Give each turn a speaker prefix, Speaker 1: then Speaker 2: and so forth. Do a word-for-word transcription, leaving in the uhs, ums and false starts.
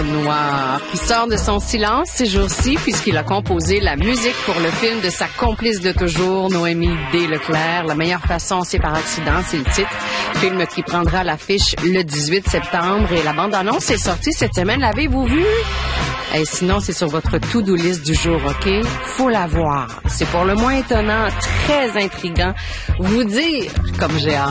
Speaker 1: Noir, qui sort de son silence ces jours-ci puisqu'il a composé la musique pour le film de sa complice de toujours, Noémie D. Leclerc. La meilleure façon, c'est par accident, c'est le titre. Film qui prendra l'affiche le dix-huit septembre et la bande-annonce est sortie cette semaine. L'avez-vous vu? Et sinon, c'est sur votre to-do list du jour, OK? Faut la voir. C'est pour le moins étonnant, très intriguant. Vous dire comme j'ai hâte.